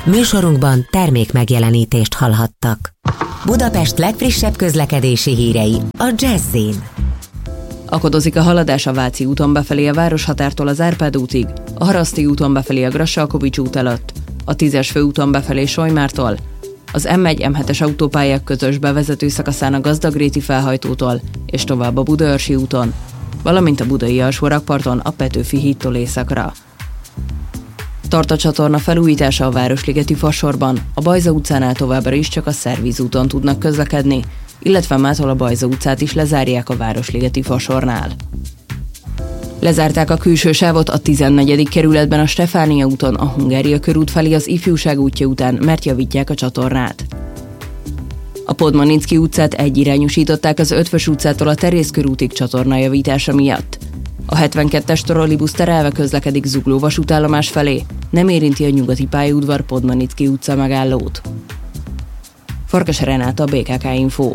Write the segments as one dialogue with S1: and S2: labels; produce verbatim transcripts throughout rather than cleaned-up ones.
S1: Műsorunkban termék megjelenítést hallhattak. Budapest legfrissebb közlekedési hírei a Jazz-in.
S2: Akadozik a haladás a Váci úton befelé a Városhatártól az Árpád útig, a Haraszti úton befelé a Grassalkovich út előtt, a tízes főúton befelé Solymártól, az em egy em hetes autópályák közös bevezető szakaszán a Gazdagréti felhajtótól és tovább a Budaörsi úton, valamint a Budai alsórakparton a Petőfi hídtól északra. Tart a csatorna felújítása a Városligeti Fasorban, a Bajza utcánál továbbra is csak a Szervízúton tudnak közlekedni, illetve mától a Bajza utcát is lezárják a Városligeti Fasornál. Lezárták a külső sávot a tizennegyedik kerületben a Stefánia úton a Hungária körút felé az Ifjúság útja után, mert javítják a csatornát. A Podmanicki utcát egyirányosították az Ötvös utcától a Terész körútig csatornajavítása miatt. A hetvenkettes trollibusz terelve közlekedik Zugló vasútállomás felé, nem érinti a nyugati pályaudvar Podmanicki utca megállót. Farkas Renáta, bé ká ká Info.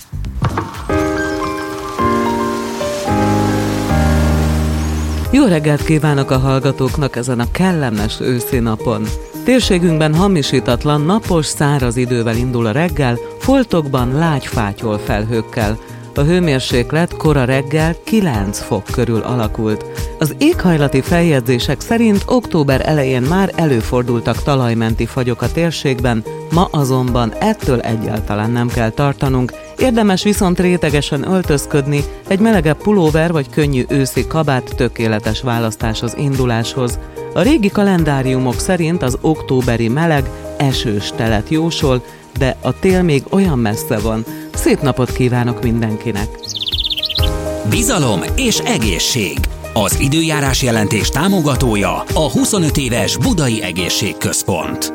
S3: Jó reggelt kívánok a hallgatóknak ezen a kellemes őszi napon. Térségünkben hamisítatlan, napos, száraz idővel indul a reggel, foltokban lágy fátyol felhőkkel. A hőmérséklet kora reggel kilenc fok körül alakult. Az éghajlati feljegyzések szerint október elején már előfordultak talajmenti fagyok a térségben, ma azonban ettől egyáltalán nem kell tartanunk, érdemes viszont rétegesen öltözködni, egy melegebb pulóver vagy könnyű őszi kabát tökéletes választás az induláshoz. A régi kalendáriumok szerint az októberi meleg esős telet jósol, de a tél még olyan messze van. Szép napot kívánok mindenkinek!
S4: Bizalom és egészség. Az időjárás jelentés támogatója a huszonöt éves Budai Egészségközpont.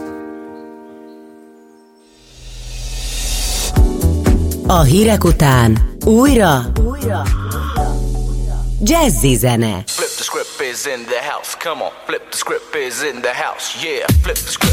S1: A hírek után újra, újra. Jazzy zene.
S5: Flip the script is in the house, come on. Flip the script is in the house, yeah. Flip the script.